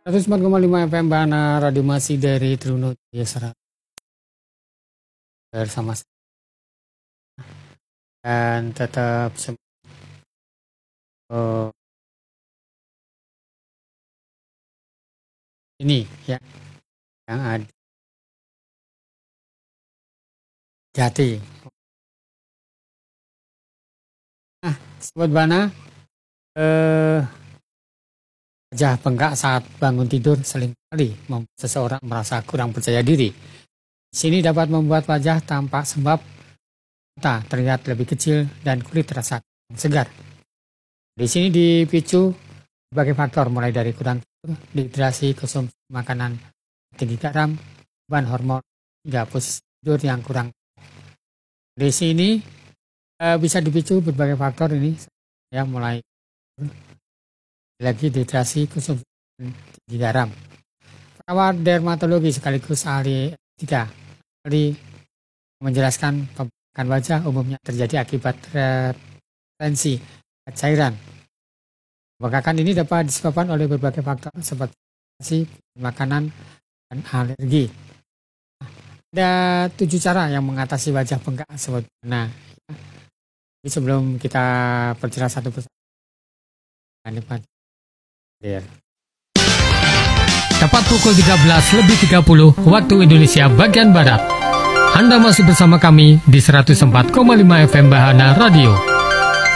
104,5 FM Bahana Radio masih dari Trunojoyo Serat bersama saya. Dan tetap ini ya yang ada Jati. Nah, Sobat Bahana, wajah bengkak saat bangun tidur seringkali membuat seseorang merasa kurang percaya diri. Di sini dapat membuat wajah tampak sembab, mata terlihat lebih kecil, dan kulit terasa segar. Di sini dipicu berbagai faktor, mulai dari kurang tidur, dehidrasi, konsumsi makanan tinggi garam, perubahan hormon, hingga posisi tidur yang kurang. Di sini bisa dipicu berbagai faktor ini, ya, mulai lagi dehidrasi, konsumsi tinggi garam. Perawat dermatologi sekaligus ahli estetika menjelaskan pembengkakan wajah umumnya terjadi akibat retensi cairan. Pembengkakan ini dapat disebabkan oleh berbagai faktor seperti makanan dan alergi. Ada 7 cara yang mengatasi wajah bengkak sebagaimana. Jadi sebelum kita perjelas satu persatu, tepat pukul 13:30 waktu Indonesia bagian Barat. Anda masih bersama kami di 104,5 FM Bahana Radio.